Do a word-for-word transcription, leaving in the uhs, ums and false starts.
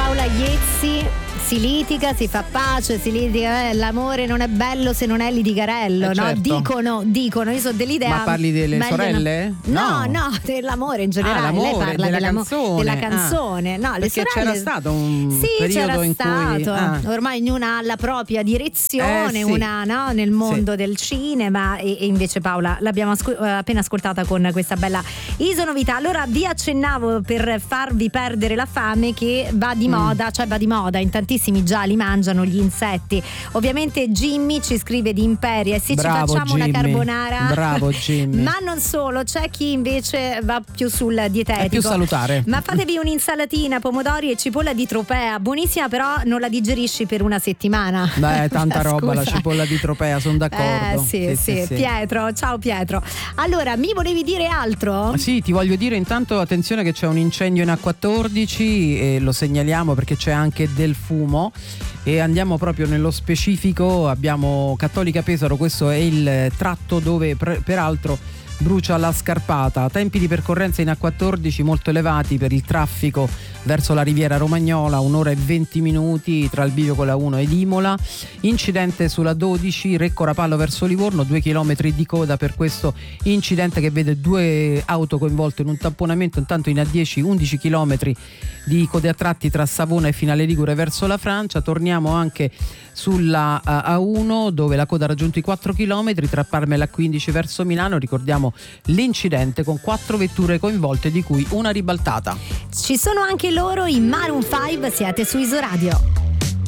Paola Iezzi. Si litiga, si fa pace, si litiga, eh, l'amore non è bello se non è litigarello, eh, no? certo. Dicono, dicono, io so dell'idea. Ma parli delle sorelle? No, no, no, dell'amore in generale. Ah, l'amore, lei parla della dell'amo- canzone. della canzone. Ah, no, le perché sorelle... c'era stato un sì, periodo c'era in stato. cui ah. Ormai ognuno ha la propria direzione, Eh, sì. una no, nel mondo Sì. del cinema e, e invece Paola l'abbiamo asco- appena ascoltata con questa bella isonovità. Allora vi accennavo per farvi perdere la fame che va di Mm. moda, cioè va di moda, in tantissimi già li mangiano gli insetti. Ovviamente Jimmy ci scrive di Imperia e se Bravo, ci facciamo Jimmy. una carbonara. Bravo Jimmy. Ma non solo, c'è chi invece va più sul dietetico. È più salutare. Ma fatevi un'insalatina, pomodori e cipolla di Tropea, buonissima, però non la digerisci per una settimana. Beh, tanta roba la Scusa. cipolla di Tropea, sono d'accordo. Eh sì, sì, sì. Pietro, ciao Pietro. Allora, mi volevi dire altro? Sì, ti voglio dire intanto attenzione che c'è un incendio in A quattordici e lo segnaliamo perché c'è anche del fumo e andiamo proprio nello specifico. Abbiamo Cattolica Pesaro, questo è il tratto dove per, peraltro brucia la Scarpata. Tempi di percorrenza in A quattordici molto elevati per il traffico verso la Riviera Romagnola, un'ora e venti minuti tra il bivio con la uno ed Imola. Incidente sulla dodici Recco Rapallo verso Livorno, due chilometri di coda per questo incidente che vede due auto coinvolte in un tamponamento. Intanto in A dieci undici chilometri di code a tratti tra Savona e Finale Ligure verso la Francia. Torniamo anche sulla A uno dove la coda ha raggiunto i quattro chilometri tra Parma e la quindici verso Milano. Ricordiamo l'incidente con quattro vetture coinvolte di cui una ribaltata. Ci sono anche loro, i Maroon cinque, siete su Isoradio.